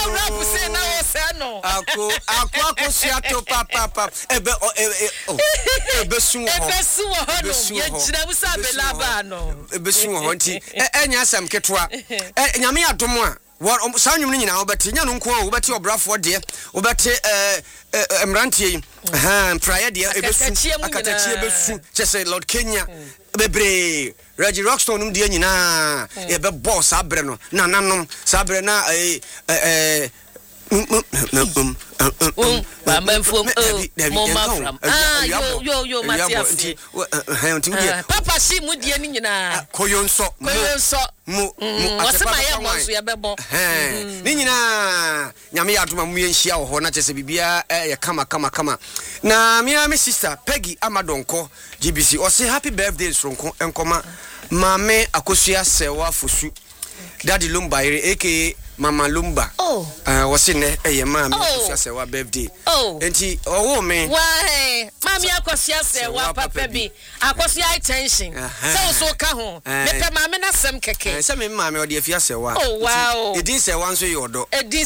rap say na o say no. Ako siato papa. Ebesu ho. no. Ye gyina mu sa belaba no. Ebesu ho nti enya asam ketwa. Nyame adom a saa nwum nyina obeti nya no nko obeti obrafo de obeti emrantie yi prayer de ebesu akatachie besu chese Lord Kenya bebre Reggie Rockstone num de nyina e be boss abre no na nanom sabre na yo Matias papa shi mu die ni nyina koyonso mu wasema ye monso ye bebo ni nyina nyame ya adoma mu ye nhia wo ho na chese bibia ye kama na me sister Peggy Amadonko GBC o say happy birthday sonko enkoma mame akosua sewa fosu Daddy Lumba aka Mama Lumba was in a mama akosua birthday enti owo me why mami akosua sewa papa bi akosua attention so ka ho me pe mame na sem keke se me mame o de afia sewa oh wow edin sewa nso ye odo